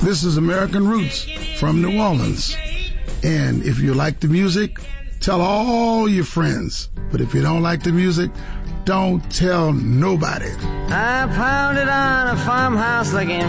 This is American Roots from New Orleans. And if you like the music, tell all your friends. But if you don't like the music, don't tell nobody. I pounded on a farmhouse like